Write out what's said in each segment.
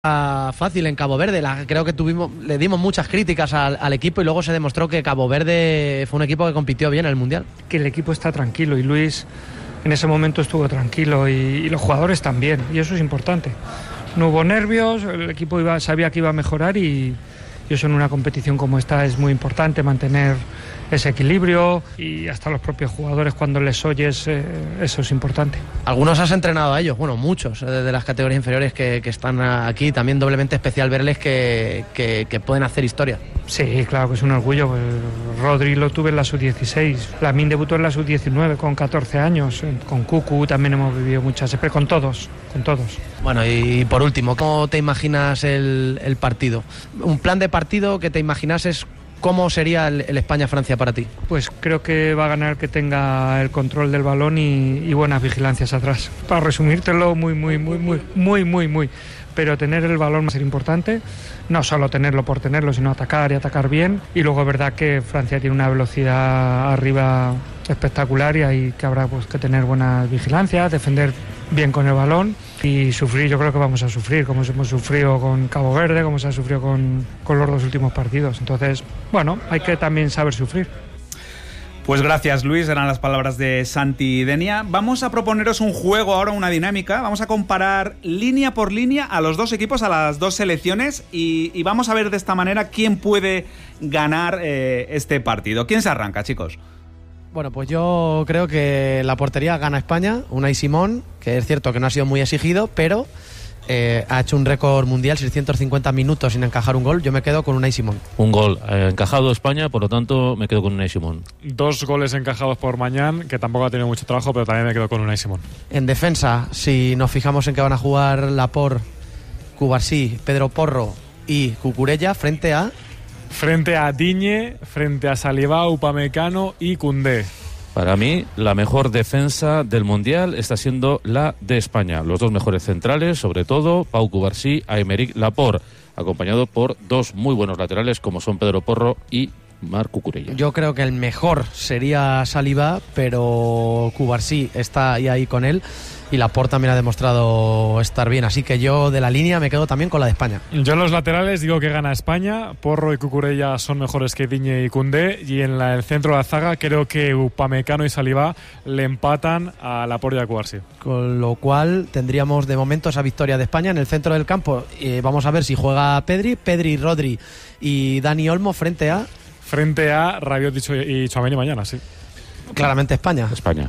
fácil en Cabo Verde. Creo que le dimos muchas críticas al equipo y luego se demostró que Cabo Verde fue un equipo que compitió bien en el Mundial. Que el equipo está tranquilo y Luis en ese momento estuvo tranquilo y los jugadores también, y eso es importante. No hubo nervios, el equipo sabía que iba a mejorar y eso en una competición como esta es muy importante, mantener ese equilibrio, y hasta los propios jugadores cuando les oyes, eso es importante. Algunos has entrenado a ellos, bueno, muchos de las categorías inferiores que están aquí, también doblemente especial verles que pueden hacer historia. Sí, claro que es un orgullo. Pues Rodri lo tuve en la sub-16, Lamine debutó en la sub-19 con 14 años, con Cucu también hemos vivido muchas, pero con todos. Bueno, y por último, ¿cómo te imaginas el partido? Un plan de partido que te imaginases. ¿Cómo sería el España-Francia para ti? Pues creo que va a ganar que tenga el control del balón y buenas vigilancias atrás. Para resumírtelo muy. Pero tener el balón va a ser importante, no solo tenerlo por tenerlo, sino atacar y atacar bien. Y luego es verdad que Francia tiene una velocidad arriba espectacular y hay que habrá pues que tener buenas vigilancias, defender bien con el balón y sufrir. Yo creo que vamos a sufrir, como hemos sufrido con Cabo Verde, como se ha sufrido con los dos últimos partidos. Entonces, bueno, hay que también saber sufrir. Pues gracias, Luis, eran las palabras de Santi y Denia. Vamos a proponeros un juego ahora, una dinámica. Vamos a comparar línea por línea a los dos equipos, a las dos selecciones, y vamos a ver de esta manera quién puede ganar este partido. ¿Quién se arranca, chicos? Bueno, pues yo creo que la portería gana España, Unai Simón, que es cierto que no ha sido muy exigido, pero ha hecho un récord mundial, 650 minutos sin encajar un gol. Yo me quedo con Unai Simón. Un gol encajado España, por lo tanto me quedo con Unai Simón. 2 goles encajados por Mañán, que tampoco ha tenido mucho trabajo, pero también me quedo con Unai Simón. En defensa, si nos fijamos en que van a jugar Laporte, Cubarsí, Pedro Porro y Cucurella frente a Digne, frente a Saliba, Upamecano y Koundé. Para mí, la mejor defensa del Mundial está siendo la de España. Los dos mejores centrales, sobre todo, Pau Cubarsí, Aymeric Laporte, acompañado por dos muy buenos laterales como son Pedro Porro y Marc Cucurella. Yo creo que el mejor sería Saliba, pero Cubarsí está ahí con él. Y Laporte también ha demostrado estar bien, así que yo de la línea me quedo también con la de España. Yo en los laterales digo que gana España. Porro y Cucurella son mejores que Digne y Koundé, y en el centro de la zaga creo que Upamecano y Saliba le empatan a Laporte y a Cubarsí. Con lo cual tendríamos de momento esa victoria de España en el centro del campo. Vamos a ver si juega Pedri, Rodri y Dani Olmo frente a Rabiot y Tchouaméni mañana, sí. Claramente España.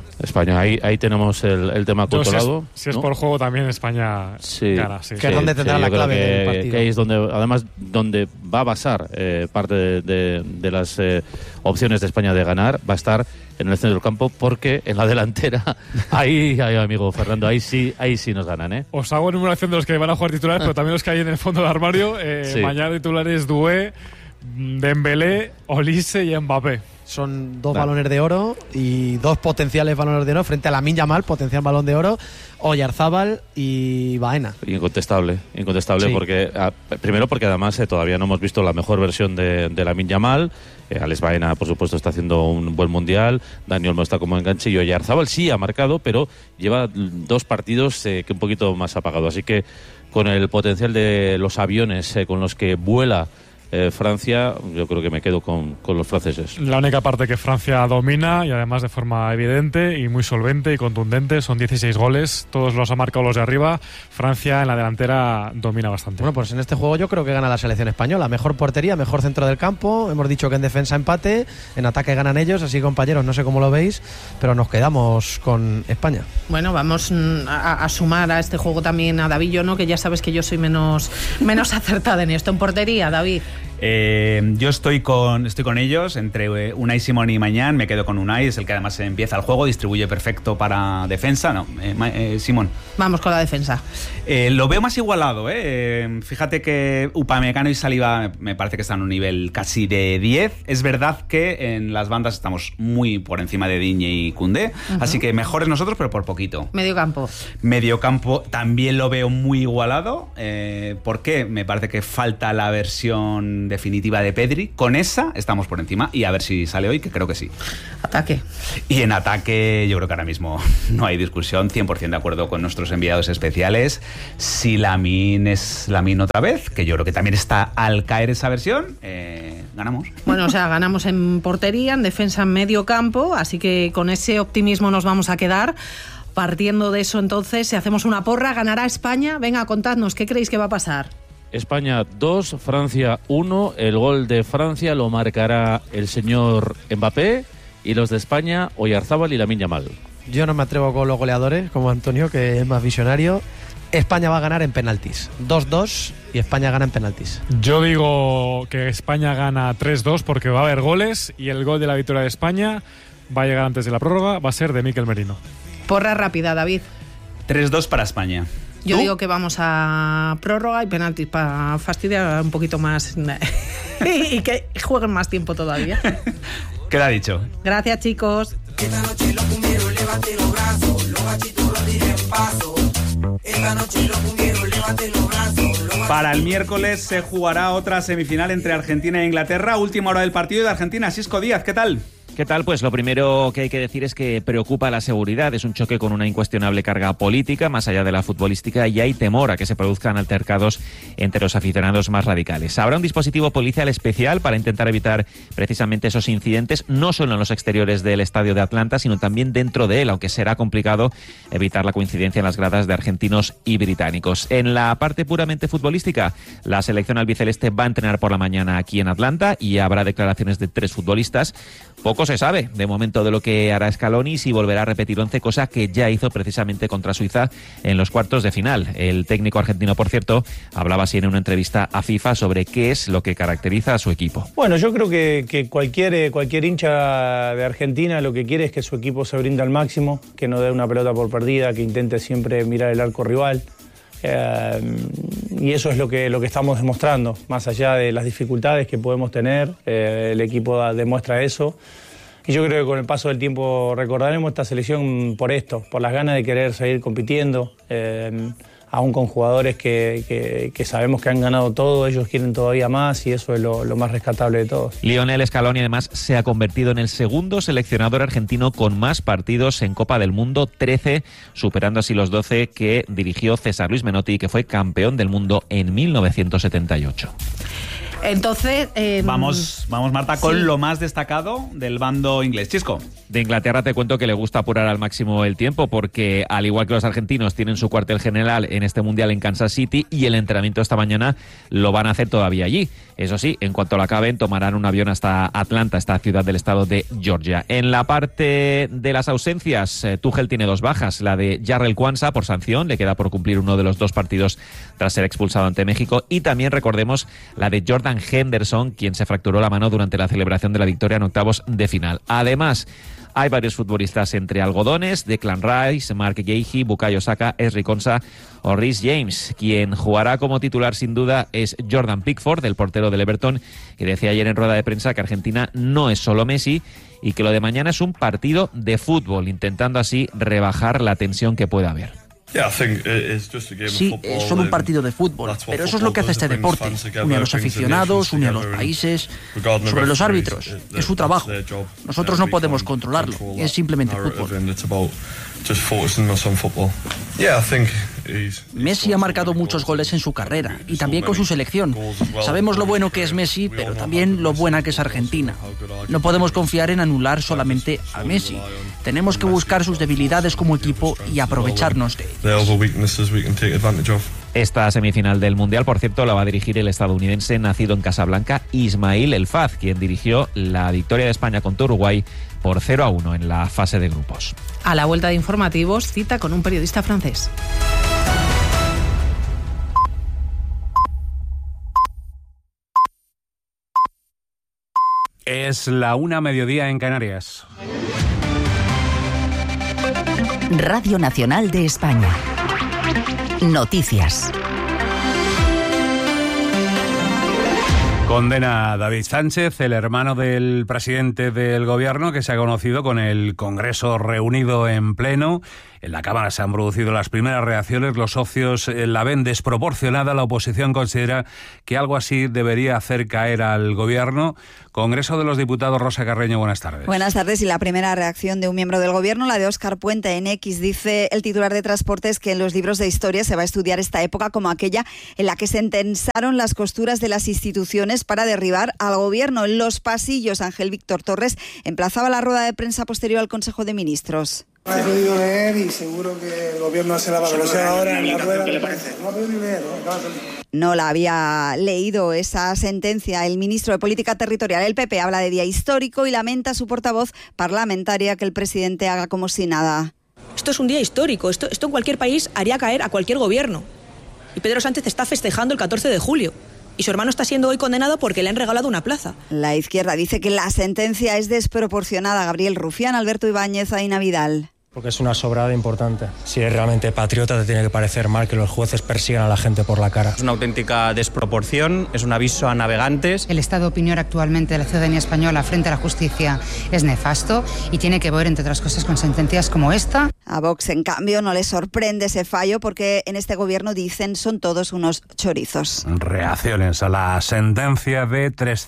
Ahí tenemos el tema controlado. Si es por juego también España gana, sí. Que es donde tendrá la clave del partido. Que es donde va a basar parte de las opciones de España de ganar, va a estar en el centro del campo, porque en la delantera ahí amigo Fernando, ahí sí nos ganan, Os hago enumeración de los que van a jugar titulares, pero también los que hay en el fondo del armario. Mañana titulares Doué, Dembélé, Olise y Mbappé. Son dos balones de oro y dos potenciales balones de oro frente a Lamine Yamal, potencial balón de oro, Oyarzábal y Baena. Incontestable, sí. Porque primero porque además todavía no hemos visto la mejor versión de Lamine Yamal. Alex Baena, por supuesto, está haciendo un buen mundial. Dani Olmo está como enganche y Oyarzábal sí ha marcado, pero lleva 2 partidos que un poquito más apagado. Así que con el potencial de los aviones con los que vuela Francia, yo creo que me quedo con los franceses. La única parte que Francia domina, y además de forma evidente y muy solvente y contundente, son 16 goles, todos los ha marcado los de arriba. Francia en la delantera domina bastante. Bueno, pues en este juego yo creo que gana la selección española. Mejor portería, mejor centro del campo. Hemos dicho que en defensa empate, en ataque ganan ellos, así compañeros, no sé cómo lo veis, pero nos quedamos con España. Bueno, vamos a sumar a este juego también a David, yo no, que ya sabes que yo soy menos acertada en esto. En portería, David. Yo estoy con ellos, entre Unai Simón y Mañán. Me quedo con Unai, es el que además empieza el juego, distribuye perfecto para defensa. Simón. Vamos con la defensa. Lo veo más igualado, Fíjate que Upamecano y Saliba me parece que están a un nivel casi de 10. Es verdad que en las bandas estamos muy por encima de Digne y Koundé, así que mejores nosotros, pero por poquito. Medio campo también lo veo muy igualado. ¿Por qué? Me parece que falta la versión definitiva de Pedri. Con esa estamos por encima y a ver si sale hoy, que creo que sí. Ataque. Y en ataque yo creo que ahora mismo no hay discusión, 100% de acuerdo con nuestros enviados especiales. Si Lamine es Lamine otra vez, que yo creo que también está al caer esa versión, ganamos. Bueno, o sea, ganamos en portería, en defensa, en medio campo, así que con ese optimismo nos vamos a quedar. Partiendo de eso, entonces, si hacemos una porra, ¿ganará España? Venga, contadnos, ¿qué creéis que va a pasar? España 2, Francia 1. El gol de Francia lo marcará el señor Mbappé y los de España, Oyarzábal y Lamine Yamal. Yo no me atrevo con los goleadores, como Antonio, que es más visionario. España va a ganar en penaltis. 2-2 y España gana en penaltis. Yo digo que España gana 3-2 porque va a haber goles y el gol de la victoria de España va a llegar antes de la prórroga, va a ser de Mikel Merino. Porra rápida, David. 3-2 para España. Yo ¿Tú? digo que vamos a prórroga y penaltis para fastidiar un poquito más y que jueguen más tiempo todavía. Queda dicho. Gracias, chicos. Esta noche los cumbieros levanten los brazos, los gachitos lo tiren paso. Esta noche los cumbieros levanten los brazos. Para el miércoles se jugará otra semifinal entre Argentina e Inglaterra. Última hora del partido de Argentina. Sisco Díaz, ¿qué tal? ¿Qué tal? Pues lo primero que hay que decir es que preocupa la seguridad. Es un choque con una incuestionable carga política, más allá de la futbolística, y hay temor a que se produzcan altercados entre los aficionados más radicales. Habrá un dispositivo policial especial para intentar evitar precisamente esos incidentes, no solo en los exteriores del estadio de Atlanta, sino también dentro de él, aunque será complicado evitar la coincidencia en las gradas de argentinos y británicos. En la parte puramente futbolística, la selección albiceleste va a entrenar por la mañana aquí en Atlanta y habrá declaraciones de 3 futbolistas. Poco se sabe de momento de lo que hará Scaloni, si volverá a repetir 11, cosa que ya hizo precisamente contra Suiza en los cuartos de final. El técnico argentino, por cierto, hablaba así en una entrevista a FIFA sobre qué es lo que caracteriza a su equipo. Bueno, yo creo que cualquier hincha de Argentina lo que quiere es que su equipo se brinde al máximo, que no dé una pelota por perdida, que intente siempre mirar el arco rival. Y eso es lo que estamos demostrando, más allá de las dificultades que podemos tener, el equipo demuestra eso. Y yo creo que con el paso del tiempo recordaremos esta selección por esto, por las ganas de querer seguir compitiendo, aún con jugadores que sabemos que han ganado todo, ellos quieren todavía más y eso es lo más rescatable de todos. Lionel Scaloni además se ha convertido en el segundo seleccionador argentino con más partidos en Copa del Mundo, 13, superando así los 12 que dirigió César Luis Menotti, que fue campeón del mundo en 1978. Entonces... Vamos, Marta, con sí, lo más destacado del bando inglés. Chisco. De Inglaterra te cuento que le gusta apurar al máximo el tiempo porque, al igual que los argentinos, tienen su cuartel general en este Mundial en Kansas City y el entrenamiento esta mañana lo van a hacer todavía allí. Eso sí, en cuanto lo acaben, tomarán un avión hasta Atlanta, esta ciudad del estado de Georgia. En la parte de las ausencias, Tuchel tiene 2 bajas. La de Jarrell Quansah por sanción, le queda por cumplir uno de los 2 partidos tras ser expulsado ante México. Y también recordemos la de Jordan Henderson, quien se fracturó la mano durante la celebración de la victoria en octavos de final. Además, hay varios futbolistas entre algodones: Declan Rice, Mark Gahey, Bukayo Saka, Ezri Konsa o Reece James. Quien jugará como titular sin duda es Jordan Pickford, el portero del Everton, que decía ayer en rueda de prensa que Argentina no es solo Messi y que lo de mañana es un partido de fútbol, intentando así rebajar la tensión que pueda haber. Sí, es solo un partido de fútbol, pero eso es lo que hace este deporte. Une a los aficionados, une a los países, sobre los árbitros. Es su trabajo. Nosotros no podemos controlarlo, es simplemente fútbol. Messi ha marcado muchos goles en su carrera y también con su selección. Sabemos lo bueno que es Messi, pero también lo buena que es Argentina. No podemos confiar en anular solamente a Messi. Tenemos que buscar sus debilidades como equipo y aprovecharnos de ellas. Esta semifinal del Mundial, por cierto, la va a dirigir el estadounidense nacido en Casablanca, Ismail El Faz, quien dirigió la victoria de España contra Uruguay por 0-1 en la fase de grupos. A la vuelta de informativos, cita con un periodista francés. Es la 1:00 en Canarias. Radio Nacional de España. Noticias. Condena a David Sánchez, el hermano del presidente del gobierno, que se ha conocido con el Congreso reunido en pleno En la Cámara se han producido las primeras reacciones. Los socios la ven desproporcionada. La oposición considera que algo así debería hacer caer al Gobierno. Congreso de los Diputados, Rosa Carreño, buenas tardes. Buenas tardes. Y la primera reacción de un miembro del Gobierno, la de Óscar Puente en X, dice el titular de Transportes que en los libros de historia se va a estudiar esta época como aquella en la que se entensaron las costuras de las instituciones para derribar al Gobierno. En los pasillos, Ángel Víctor Torres emplazaba la rueda de prensa posterior al Consejo de Ministros. No he podido leer y seguro que el Gobierno hace la valoración ahora en la rueda de prensa. No he podido leer, No la había leído esa sentencia el ministro de Política Territorial. El PP habla de día histórico y lamenta a su portavoz parlamentaria que el presidente haga como si nada. Esto es un día histórico. Esto en cualquier país haría caer a cualquier gobierno. Y Pedro Sánchez está festejando el 14 de julio. Y su hermano está siendo hoy condenado porque le han regalado una plaza. La izquierda dice que la sentencia es desproporcionada. Gabriel Rufián, Alberto Ibáñez, Aina Vidal. Porque es una sobrada importante. Si eres realmente patriota, te tiene que parecer mal que los jueces persigan a la gente por la cara. Es una auténtica desproporción, es un aviso a navegantes. El estado de opinión actualmente de la ciudadanía española frente a la justicia es nefasto y tiene que ver, entre otras cosas, con sentencias como esta. A Vox, en cambio, no le sorprende ese fallo porque en este gobierno dicen son todos unos chorizos. Reacciones a la sentencia de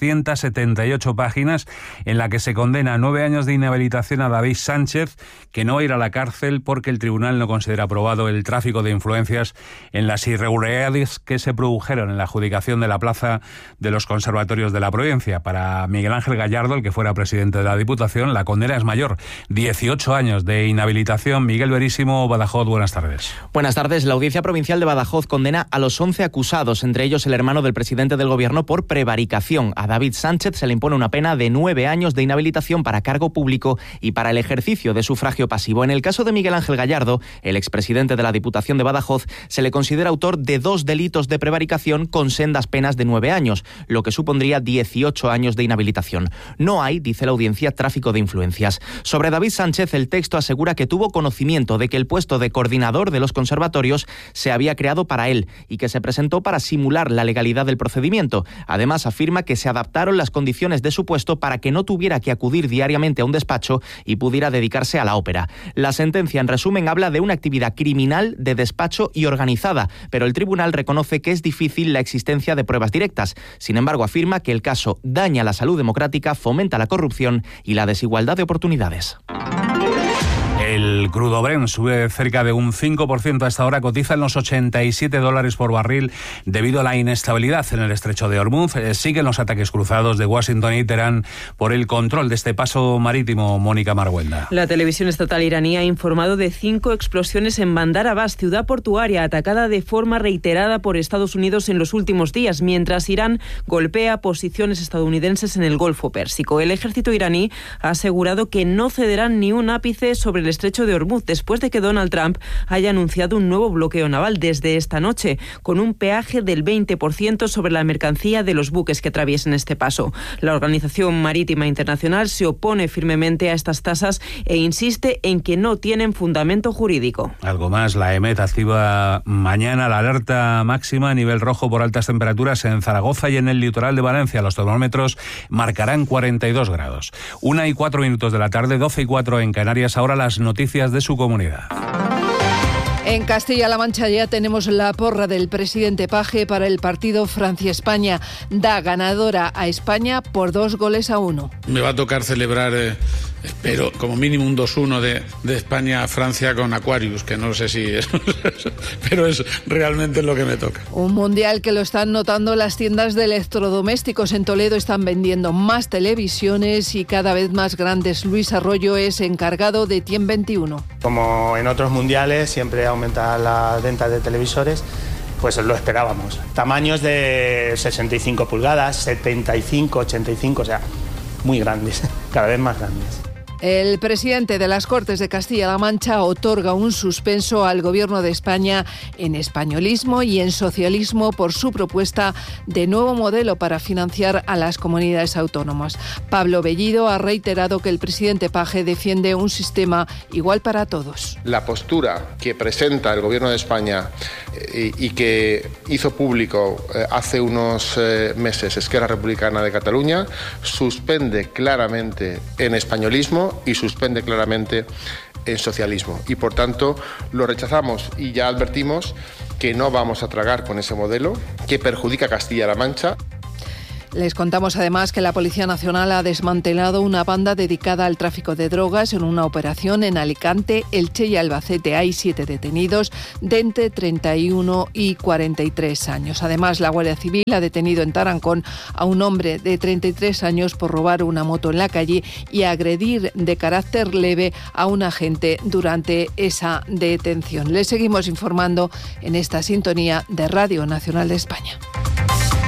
378 páginas en la que se condena a 9 años de inhabilitación a David Sánchez, que no irá a la cárcel porque el tribunal no considera aprobado el tráfico de influencias en las irregularidades que se produjeron en la adjudicación de la plaza de los conservatorios de la provincia. Para Miguel Ángel Gallardo, el que fuera presidente de la Diputación, la condena es mayor, 18 años de inhabilitación. Miguel Verísimo, Badajoz, buenas tardes. Buenas tardes. La Audiencia Provincial de Badajoz condena a los 11 acusados, entre ellos el hermano del presidente del Gobierno, por prevaricación. A David Sánchez se le impone una pena de 9 años de inhabilitación para cargo público y para el ejercicio de sufragio pasivo. En el caso de Miguel Ángel Gallardo, el expresidente de la Diputación de Badajoz, se le considera autor de 2 delitos de prevaricación con sendas penas de 9 años, lo que supondría 18 años de inhabilitación. No hay, dice la audiencia, tráfico de influencias. Sobre David Sánchez, el texto asegura que tuvo conocimiento de que el puesto de coordinador de los conservatorios se había creado para él y que se presentó para simular la legalidad del procedimiento. Además, afirma que se adaptaron las condiciones de su puesto para que no tuviera que acudir diariamente a un despacho y pudiera dedicarse a la ópera. La sentencia, en resumen, habla de una actividad criminal de despacho y organizada, pero el tribunal reconoce que es difícil la existencia de pruebas directas. Sin embargo, afirma que el caso daña la salud democrática, fomenta la corrupción y la desigualdad de oportunidades. El crudo Brent sube cerca de un 5% a esta hora, cotiza en los $87 por barril debido a la inestabilidad en el estrecho de Hormuz. Siguen los ataques cruzados de Washington y Teherán por el control de este paso marítimo. Mónica Marguenda. La televisión estatal iraní ha informado de 5 explosiones en Bandar Abbas, ciudad portuaria atacada de forma reiterada por Estados Unidos en los últimos días, mientras Irán golpea posiciones estadounidenses en el Golfo Pérsico. El ejército iraní ha asegurado que no cederán ni un ápice sobre el estrecho de Hormuz después de que Donald Trump haya anunciado un nuevo bloqueo naval desde esta noche, con un peaje del 20% sobre la mercancía de los buques que atraviesen este paso. La Organización Marítima Internacional se opone firmemente a estas tasas e insiste en que no tienen fundamento jurídico. Algo más, la EMET activa mañana la alerta máxima a nivel rojo por altas temperaturas en Zaragoza y en el litoral de Valencia. Los termómetros marcarán 42 grados. 1:04 de la tarde, 12:04 en Canarias. Ahora las noticias de su comunidad. En Castilla-La Mancha ya tenemos la porra del presidente Page para el partido Francia-España. Da ganadora a España por 2-1. Me va a tocar celebrar, espero, como mínimo un 2-1 de España a Francia con Aquarius, que no sé si es, pero es realmente lo que me toca. Un mundial que lo están notando las tiendas de electrodomésticos. En Toledo están vendiendo más televisiones y cada vez más grandes. Luis Arroyo es encargado de Tiem 21. Como en otros mundiales, siempre aumenta la venta de televisores, pues lo esperábamos. Tamaños de 65 pulgadas, 75, 85, o sea, muy grandes, cada vez más grandes. El presidente de las Cortes de Castilla-La Mancha otorga un suspenso al Gobierno de España en españolismo y en socialismo por su propuesta de nuevo modelo para financiar a las comunidades autónomas. Pablo Bellido ha reiterado que el presidente Page defiende un sistema igual para todos. La postura que presenta el Gobierno de España y que hizo público hace unos meses Esquerra Republicana de Cataluña suspende claramente en españolismo y suspende claramente en socialismo y por tanto lo rechazamos y ya advertimos que no vamos a tragar con ese modelo que perjudica a Castilla-La Mancha. Les contamos además que la Policía Nacional ha desmantelado una banda dedicada al tráfico de drogas en una operación en Alicante, Elche y Albacete. Hay 7 detenidos de entre 31 y 43 años. Además, la Guardia Civil ha detenido en Tarancón a un hombre de 33 años por robar una moto en la calle y agredir de carácter leve a un agente durante esa detención. Les seguimos informando en esta sintonía de Radio Nacional de España.